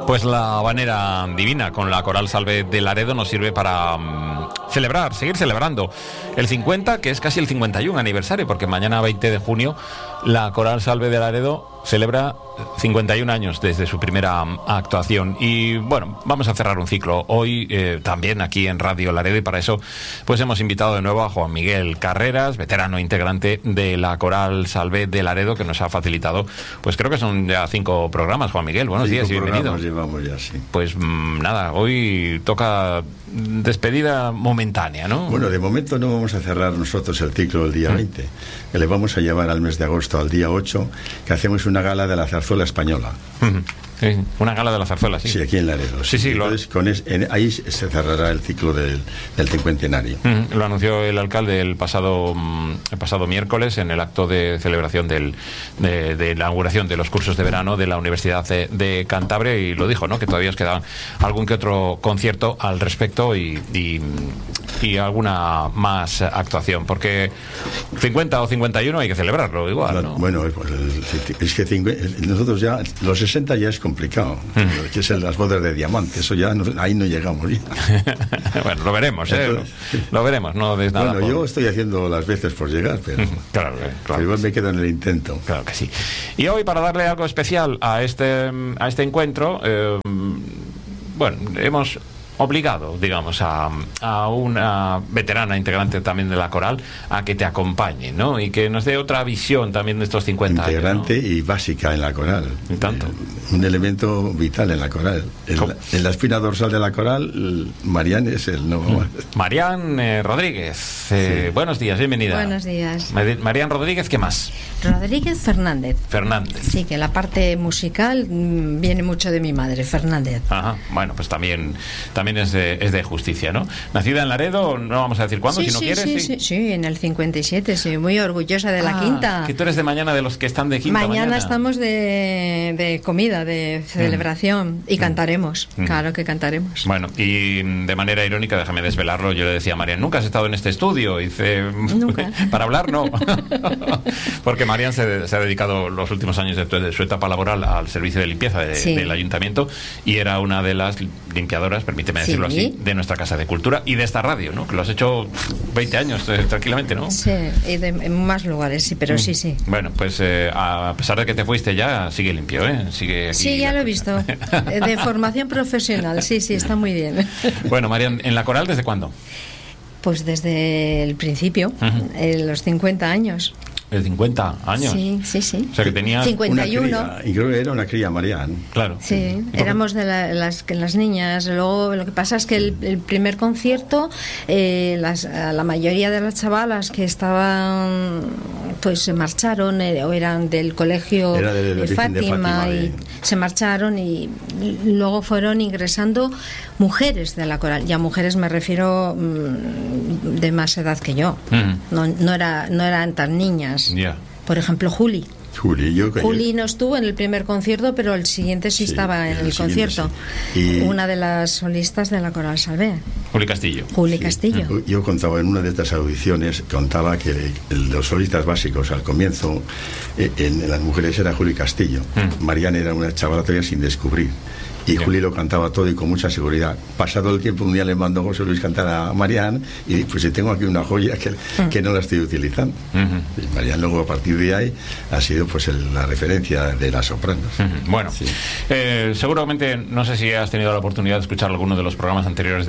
Pues la habanera divina con la Coral Salve de Laredo nos sirve para celebrar, seguir celebrando el 50, que es casi el 51 aniversario, porque mañana 20 de junio la Coral Salve de Laredo celebra 51 años desde su primera actuación. Y bueno, vamos a cerrar un ciclo hoy también aquí en Radio Laredo, y para eso pues hemos invitado de nuevo a Juan Miguel Carreras, veterano integrante de la Coral Salve de Laredo, que nos ha facilitado, pues creo que son ya 5 programas. Juan Miguel, buenos días y bienvenido. Llevamos ya, sí. Pues nada, hoy toca despedida momentánea, ¿no? Bueno, de momento no vamos a cerrar nosotros el ciclo el día 20, que le vamos a llevar al mes de agosto, al día 8, que hacemos una gala de la zarzuela española. Sí, una gala de la zarzuela, sí. Sí, aquí en Laredo. Sí, sí. Entonces, ahí se cerrará el ciclo del cincuentenario. Lo anunció el alcalde el pasado miércoles en el acto de celebración de la inauguración de los cursos de verano de la Universidad de Cantabria, y lo dijo, ¿no? Que todavía os queda algún que otro concierto al respecto y alguna más actuación, porque 50 o 51 hay que celebrarlo igual, ¿no? Bueno, pues, es que nosotros ya, los 60 ya es complicado, que es las bodas de diamante, eso ya ahí no llegamos ya. Bueno, lo veremos, lo veremos, no des nada. Bueno, yo estoy haciendo las veces por llegar, pero claro, igual me quedo en el intento. Claro que sí. Y hoy, para darle algo especial a este encuentro, bueno, hemos obligado, digamos, a una veterana integrante también de la coral a que te acompañe, ¿no? Y que nos dé otra visión también de estos 50 integrante años, ¿no? Y básica en la coral. Y tanto. Un elemento vital en la coral. En la espina dorsal de la coral, Marián es el nuevo. Marián Rodríguez. Sí. Buenos días, bienvenida. Buenos días. Marián Rodríguez, ¿qué más? Rodríguez Fernández. Fernández. Sí, que la parte musical viene mucho de mi madre, Fernández. Ajá. Bueno, pues también es de justicia, ¿no? Nacida en Laredo, no vamos a decir cuándo, si no quieres. Sí, en el 57, sí, muy orgullosa de la quinta. Que tú eres de mañana, de los que están de quinta mañana. Estamos de comida, de celebración, y cantaremos, claro que cantaremos. Bueno, y de manera irónica, déjame desvelarlo, yo le decía a Marián, ¿nunca has estado en este estudio? Y dice, nunca. Para hablar, no. Porque Marián se ha dedicado los últimos años de su etapa laboral al servicio de limpieza del ayuntamiento, y era una de las limpiadoras, permíteme decirlo así, de nuestra Casa de Cultura y de esta radio, ¿no? Que lo has hecho 20 años tranquilamente, ¿no? Sí, y en más lugares, sí, pero sí. Bueno, pues a pesar de que te fuiste ya, sigue limpio, ¿eh? Sigue aquí. Sí, ya lo he visto. De formación profesional, sí, está muy bien. Bueno, Marián, ¿en la coral desde cuándo? Pues desde el principio, los 50 años. ¿De 50 años? Sí. O sea, que tenías 51. Y creo que era una cría Marián. Claro. Sí, éramos de las niñas. Luego, lo que pasa es que el primer concierto, la mayoría de las chavalas que estaban, pues se marcharon, o eran del colegio de Fátima, y se marcharon, y luego fueron ingresando mujeres de la coral. Y a mujeres me refiero de más edad que yo. No eran tan niñas. Yeah. Por ejemplo, Juli no estuvo en el primer concierto, pero el siguiente sí estaba en el concierto. Sí. Una de las solistas de la Coral Salve. Juli Castillo. Castillo. Yo contaba en una de estas audiciones, contaba que los solistas básicos al comienzo, en las mujeres era Juli Castillo. Marián era una chavala todavía sin descubrir. Y Juli lo cantaba todo y con mucha seguridad. Pasado el tiempo, un día le mandó José Luis cantar a Marián, y pues tengo aquí una joya que no la estoy utilizando. Y Marián luego, a partir de ahí, ha sido pues la referencia de las sopranos. Bueno, seguramente, no sé si has tenido la oportunidad de escuchar alguno de los programas anteriores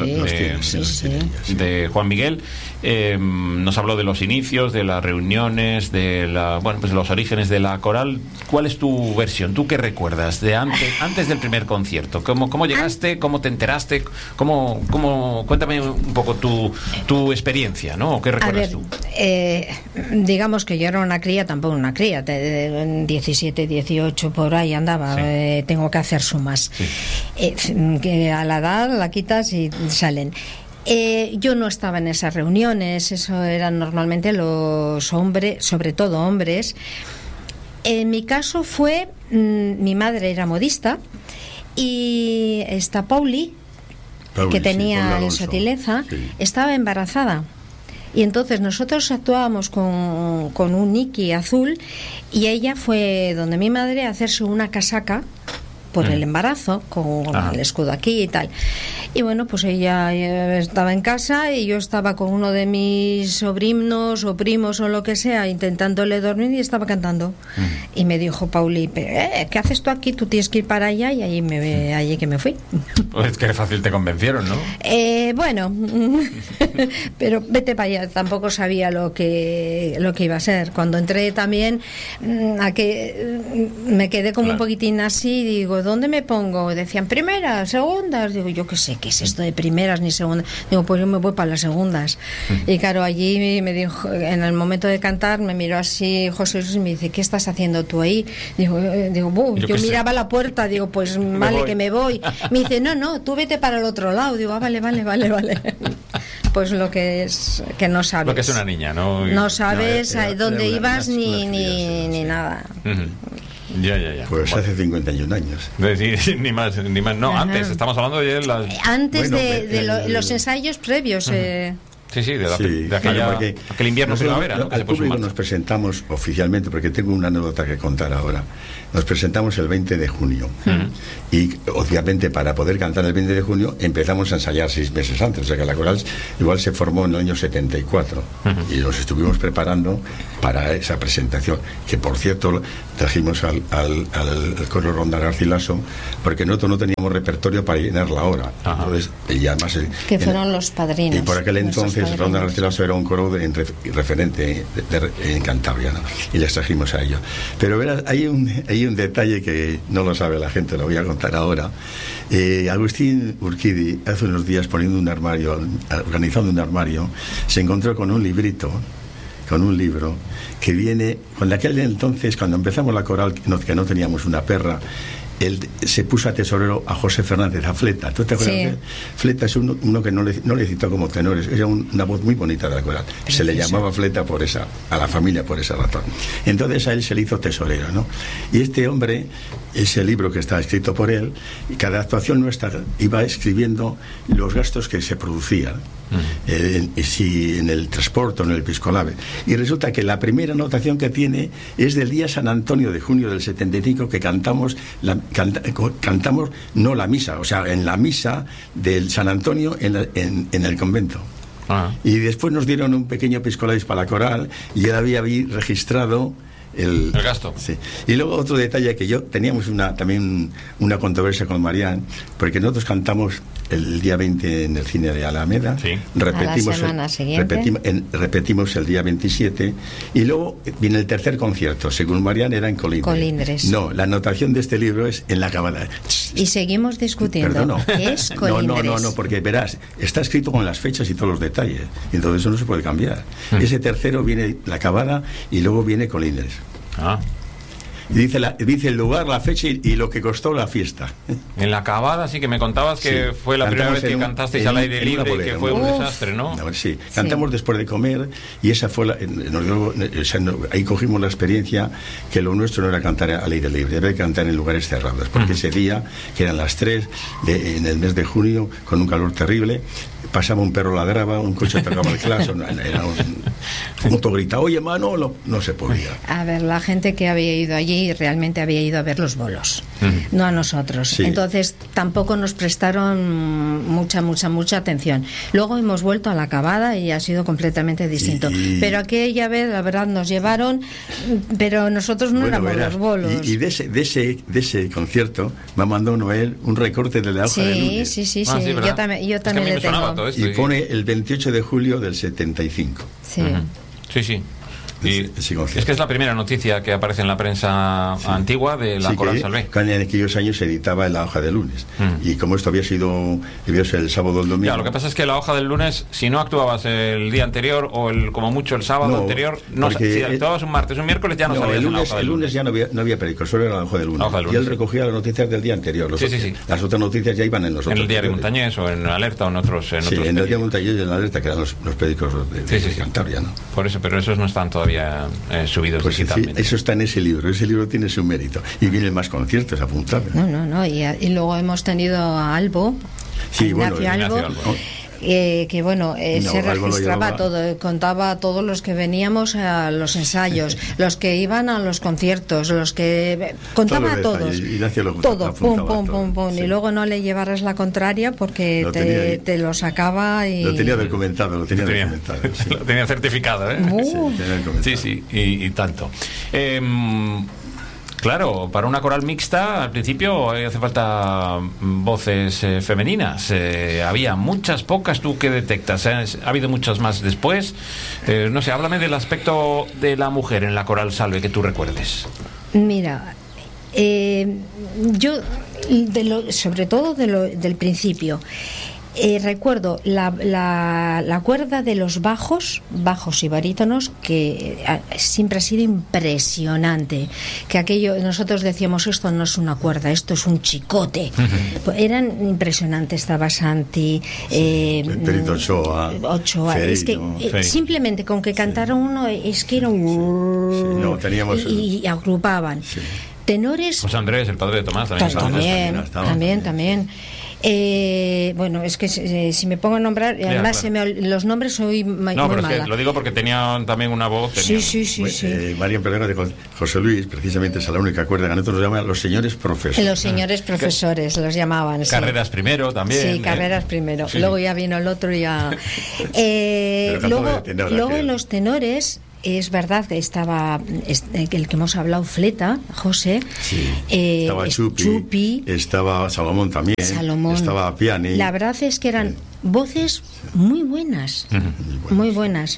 de Juan Miguel. Nos habló de los inicios, de las reuniones, de los orígenes de la coral. ¿Cuál es tu versión? ¿Tú qué recuerdas de antes del primer concierto? ¿Cómo llegaste? ¿Cómo te enteraste? Cuéntame un poco tu experiencia, ¿no? ¿Qué recuerdas tú? Digamos que yo era una cría, tampoco una cría, 17, 18 por ahí andaba. Tengo que hacer sumas. Que a la edad la quitas y salen. Yo no estaba en esas reuniones, eso eran normalmente los hombres, sobre todo hombres. En mi caso fue, mi madre era modista, y esta Pauli, que tenía en Sotileza, estaba embarazada. Y entonces nosotros actuábamos con un Niki azul, y ella fue donde mi madre a hacerse una casaca por el embarazo, con el escudo aquí y tal. Y bueno, pues ella estaba en casa y yo estaba con uno de mis sobrinos o primos o lo que sea, intentándole dormir, y estaba cantando. Y me dijo Pauli, ¿qué haces tú aquí? Tú tienes que ir para allá, y allí que me fui. Pues que fácil te convencieron, ¿no? Bueno, pero vete para allá. Tampoco sabía lo que iba a ser. Cuando entré también, me quedé como un poquitín así, digo, ¿dónde me pongo? Decían primeras, segundas. Digo, yo qué sé, ¿qué es esto de primeras ni segundas? Digo, pues yo me voy para las segundas. Y claro, allí me dijo, en el momento de cantar, me miró así José Luis y me dice, ¿qué estás haciendo tú ahí? Digo, yo miraba la puerta, digo, pues vale, que me voy. Me dice, no, tú vete para el otro lado. Digo, vale. Pues lo que es que no sabes. Lo que es una niña, ¿no? No sabes a dónde ibas ni nada. Ya. Pues hace 51 años. Sí, ni más. No, antes, estamos hablando de las... Antes de los ensayos previos. Sí, de aquel invierno primavera, ¿no? Al público nos presentamos oficialmente, porque tengo una anécdota que contar ahora. Nos presentamos el 20 de junio. Y obviamente para poder cantar el 20 de junio empezamos a ensayar 6 meses antes. O sea que la coral igual se formó en el año 74. Y nos estuvimos preparando para esa presentación. Que por cierto trajimos al coro Ronda Garcilaso, porque nosotros no teníamos repertorio para llenar la hora. Entonces, y además, que fueron los padrinos. Y por aquel entonces Ronda Garcilaso era un coro referente en Cantabria, ¿no? Y les trajimos a ellos. Pero verás, hay un detalle que no lo sabe la gente, lo voy a contar ahora. Agustín Urquidi, hace unos días organizando un armario, se encontró con un libro que viene, con aquel entonces, cuando empezamos la coral, que no teníamos una perra, él se puso a tesorero a José Fernández, a Fleta. ¿Tú te acuerdas de él? Fleta es uno que no le citó como tenores, era una voz muy bonita de la coral. Se le llamaba Fleta a la familia por esa razón. Entonces a él se le hizo tesorero, ¿no? Y este hombre, ese libro que está escrito por él, y cada actuación nuestra iba escribiendo los gastos que se producían. En el transporte o en el Piscolabé. Y resulta que la primera anotación que tiene es del día San Antonio de junio del 75, que cantamos no la misa, o sea, en la misa del San Antonio en el convento. Y después nos dieron un pequeño Piscolabé para la coral, y él había registrado el gasto. Sí. Y luego otro detalle, que teníamos también una controversia con Marián, porque nosotros cantamos el día 20 en el cine de Alameda, repetimos el día 27, y luego viene el tercer concierto, según Marián era en Colindres. No, la anotación de este libro es en la acabada. Y seguimos discutiendo. ¿Qué es Colindres? No, porque verás, está escrito con las fechas y todos los detalles, y entonces eso no se puede cambiar. Ese tercero viene la acabada y luego viene Colindres. Y dice el lugar, la fecha y lo que costó la fiesta. En la acabada, sí, que me contabas que fue la primera vez que cantasteis al aire libre, y que fue un desastre, ¿no? Sí, cantamos después de comer, y esa fue ahí cogimos la experiencia que lo nuestro no era cantar al aire libre, era cantar en lugares cerrados, porque ese día, que eran las 3 en el mes de junio, con un calor terrible, pasaba un perro, ladraba, un coche pegaba el claso, era un grita, oye Manolo, no se podía. A ver, la gente que había ido allí realmente había ido a ver los bolos, no a nosotros. Sí. Entonces tampoco nos prestaron mucha atención. Luego hemos vuelto a la acabada y ha sido completamente distinto. Pero aquella vez, la verdad, nos llevaron, pero nosotros no éramos los bolos. Y de ese concierto me mandó Noel un recorte de la hoja de lunes. Sí. Yo también le tengo. Y pone el 28 de julio del 75. Sí. Sí. Y es que es la primera noticia que aparece en la prensa antigua de la Coral Salvé. En aquellos años se editaba en la hoja de lunes. Y como esto había sido el sábado o el domingo. Ya, lo que pasa es que la hoja del lunes, si no actuabas el día anterior o como mucho el sábado anterior, si actuabas un martes o un miércoles ya no salías en la hoja del lunes. El lunes ya no había periódico, solo era la hoja del lunes. Y él recogía las noticias del día anterior. Las otras noticias ya iban en los otros. En el Diario Montañés o en Alerta o en otros. En el Diario Montañés y en Alerta, que eran los periódicos de Cantabria, ¿no? Por eso, pero esos no están todavía subidos digitalmente. Eso está en ese libro tiene su mérito, y vienen más conciertos apuntables. No, y luego hemos tenido a Albo, Ignacio Albo. que bueno, se registraba todo, contaba a todos los que veníamos a los ensayos, los que iban a los conciertos, los que contaba a todos, todo, pum, y luego no le llevaras la contraria porque te lo sacaba y... Lo tenía documentado, lo tenía sí. Lo tenía certificado, ¿eh? Sí, y tanto. Claro, para una coral mixta, al principio hace falta voces femeninas. Había muchas, pocas, ¿tú qué detectas? ¿Ha habido muchas más después? No sé, háblame del aspecto de la mujer en la coral Salve que tú recuerdes. Mira, yo, sobre todo del principio, recuerdo la cuerda de los bajos y barítonos, que siempre ha sido impresionante. Que aquello, nosotros decíamos, esto no es una cuerda, esto es un chicote. Eran impresionantes. Estaba Santi, Perito Ochoa. Es que simplemente con que cantara uno, es que era un... teníamos... y agrupaban. Sí. Tenores... José Andrés, el padre de Tomás, también. Bueno, es que si me pongo a nombrar, además claro. Los nombres soy muy pero mala. es que lo digo porque tenían también una voz. Sí. María Perdona de José Luis, precisamente es la única cuerda que nosotros nos llaman los señores profesores. Los señores profesores los llamaban. Carreras primero también. Sí, Carreras primero. Sí. Luego ya vino el otro ya. Luego los tenores. Es verdad que estaba el que hemos hablado, Fleta, José, estaba Chupi, estaba Salomón también, estaba Piani. La verdad es que eran voces muy buenas, muy buenas.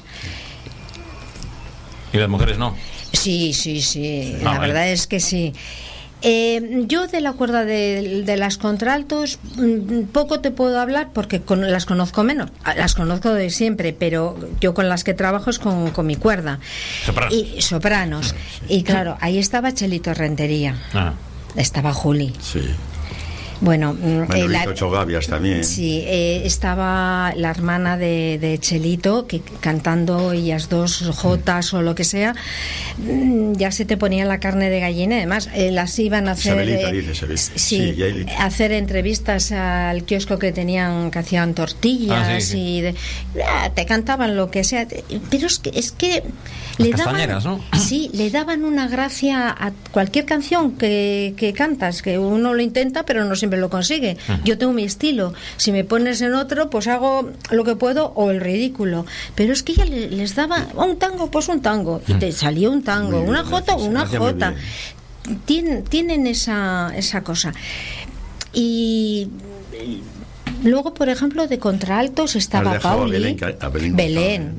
¿Y las mujeres no? Sí, la verdad es que sí. Yo de la cuerda de las contraltos poco te puedo hablar porque las conozco menos. Las conozco de siempre, pero yo con las que trabajo es con mi cuerda. Sopranos. Y claro, ahí estaba Chelito Rentería. Estaba Juli. Sí. Bueno, Ocho Gavias también. Sí, estaba la hermana de Chelito, que cantando ellas dos jotas o lo que sea, ya se te ponía la carne de gallina. Además, las iban a hacer hacer entrevistas al kiosco que hacían tortillas y te cantaban lo que sea. Pero es que le daban, ¿no? Sí, le daban una gracia a cualquier canción que cantas, que uno lo intenta, pero no siempre lo consigue. Yo tengo mi estilo. Si me pones en otro, pues hago lo que puedo o el ridículo. Pero es que ella les daba un tango, pues un tango. Y te salía un tango, una jota, una jota. Tienen esa cosa. Y luego, por ejemplo, de contraltos estaba Pauli, Belén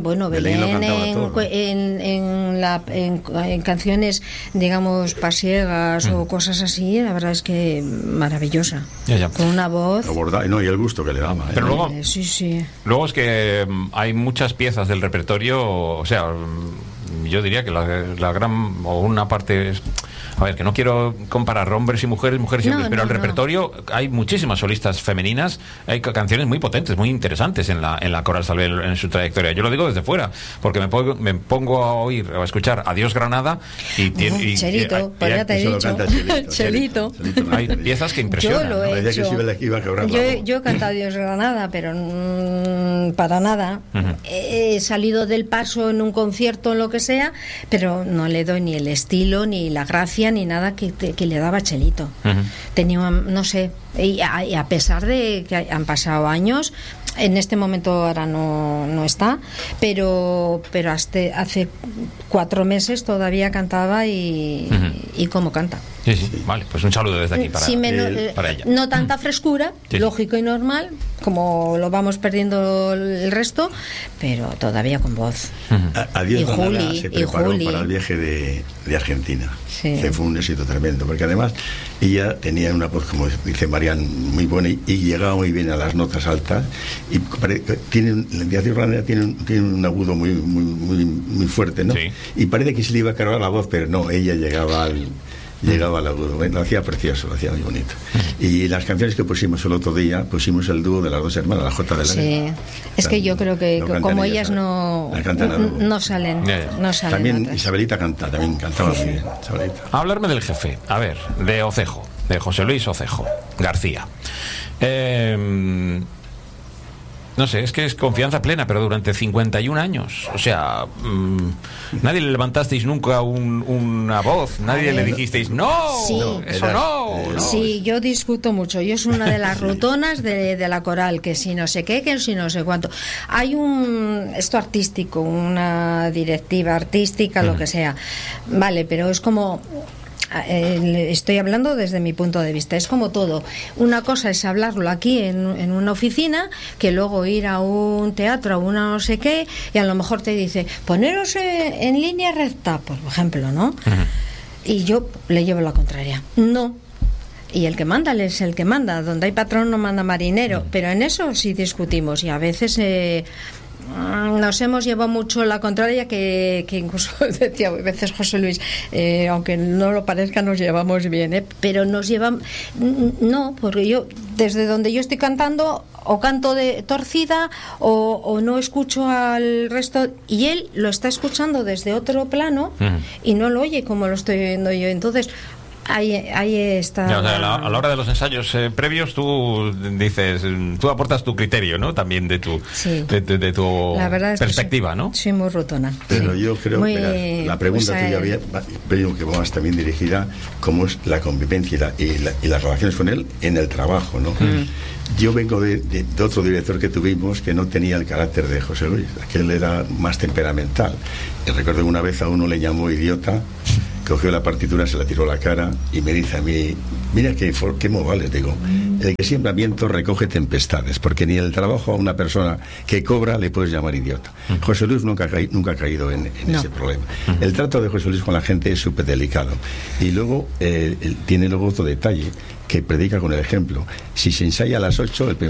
en canciones, digamos, pasiegas o cosas así, la verdad es que maravillosa. Ya. Con una voz. Y el gusto que le daba. Pero luego, sí. Luego es que hay muchas piezas del repertorio, o sea, yo diría que la gran o una parte es... A ver, que no quiero comparar hombres y mujeres y hombres, pero el repertorio hay muchísimas solistas femeninas, hay canciones muy potentes, muy interesantes en la Coral Salve en su trayectoria. Yo lo digo desde fuera, porque me pongo a oír o a escuchar Adiós Granada y Chelito, pues ya te he dicho. Chelito. Hay piezas que impresionan. Yo lo he hecho. Yo he cantado Adiós Granada, pero para nada. He salido del paso en un concierto, en lo que sea, pero no le doy ni el estilo, ni la gracia, ni nada que le daba Chelito. Tenía, no sé, y a pesar de que han pasado años, en este momento ahora no está, pero hasta hace 4 meses todavía cantaba y cómo canta. Sí, vale, pues un saludo desde aquí para ella. No tanta frescura, lógico y normal, como lo vamos perdiendo el resto, pero todavía con voz. Adiós Granada se preparó para el viaje de Argentina. Sí. Que fue un éxito tremendo, porque además ella tenía una voz, como dice Marian, muy buena y llegaba muy bien a las notas altas, y Adiós Granada tiene un agudo muy fuerte, ¿no? Sí. Y parece que se le iba a cargar la voz, pero no, ella llegaba al agudo, lo hacía precioso, lo hacía muy bonito. Y las canciones que pusimos el otro día, pusimos el dúo de las dos hermanas, la Jota de la Sí, es que yo creo que como ellas no salen. También Isabelita también cantaba muy bien, Isabelita. Hablarme del jefe, a ver, de Ocejo, de José Luis Ocejo García. No sé, es que es confianza plena, pero durante 51 años. O sea, nadie le levantasteis nunca una voz, nadie le dijisteis, no, sí, eso no. Sí, yo discuto mucho. Yo soy una de las rutonas de la coral, que si no sé qué, que si no sé cuánto. Hay esto artístico, una directiva artística, lo que sea. Vale, pero es como... estoy hablando desde mi punto de vista, es como todo. Una cosa es hablarlo aquí en una oficina, que luego ir a un teatro, a una no sé qué, y a lo mejor te dice, poneros en línea recta, por ejemplo, ¿no? Y yo le llevo la contraria. No. Y el que manda es el que manda. Donde hay patrón no manda marinero. Pero en eso sí discutimos, y a veces... nos hemos llevado mucho la contraria, que incluso decía a veces José Luis, aunque no lo parezca, nos llevamos bien, pero nos llevamos... No, porque yo, desde donde yo estoy cantando, o canto de torcida, o no escucho al resto, y él lo está escuchando desde otro plano, y no lo oye como lo estoy oyendo yo. Entonces... Ahí está. Ya, o sea, a la hora de los ensayos previos, tú dices, tú aportas tu criterio, ¿no? También de tu, de tu perspectiva, es que ¿no? Soy muy rotona. Pero yo creo que la pregunta tuya había, creo que más también dirigida, cómo es la convivencia y las relaciones con él en el trabajo, ¿no? Yo vengo de otro director que tuvimos que no tenía el carácter de José Luis, aquel era más temperamental. Y recuerdo que una vez a uno le llamó idiota, cogió la partitura, se la tiró a la cara y me dice a mí, mira qué modales, digo, el que siembra viento recoge tempestades, porque ni en el trabajo a una persona que cobra le puedes llamar idiota. José Luis nunca ha caído en ese problema. El trato de José Luis con la gente es súper delicado. Y luego tiene otro detalle, que predica con el ejemplo. Si se ensaya a las 8, el